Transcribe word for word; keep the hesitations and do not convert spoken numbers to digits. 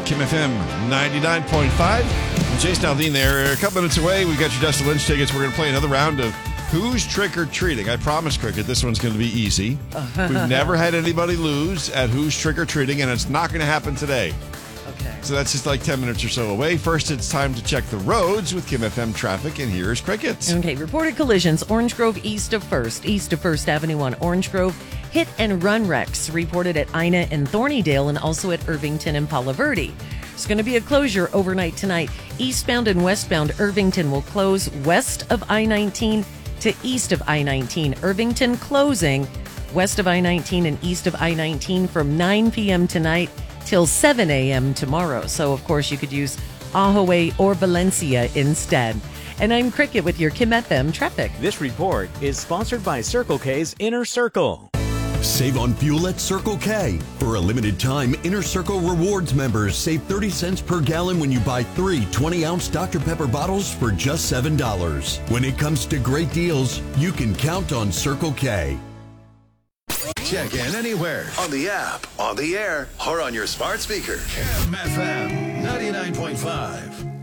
Kim F M ninety-nine point five. I'm Jason Aldean there. A couple minutes away, we've got your Dustin Lynch tickets. We're going to play another round of Who's Trick-or-Treating. I promise, Cricket, this one's going to be easy. We've never had anybody lose at Who's Trick-or-Treating, and it's not going to happen today. Okay. So that's just like ten minutes or so away. First, it's time to check the roads with Kim F M traffic, and here's Crickets. Okay, reported collisions. Orange Grove east of First, east of First Avenue on Orange Grove. Hit and run wrecks reported at Ina and Thornydale and also at Irvington and Palo Verde. There's going to be a closure overnight tonight. Eastbound and westbound Irvington will close west of I nineteen to east of I nineteen. Irvington closing west of I nineteen and east of I nineteen from nine p.m. tonight till seven a.m. tomorrow. So, of course, you could use Ahoway or Valencia instead. And I'm Cricket with your Kim F M traffic. This report is sponsored by Circle K's Inner Circle. Save on fuel at Circle K. For a limited time, Inner Circle Rewards members save thirty cents per gallon when you buy three twenty-ounce Doctor Pepper bottles for just seven dollars. When it comes to great deals, you can count on Circle K. Check in anywhere, on the app, on the air, or on your smart speaker. Kim F M ninety-nine point five.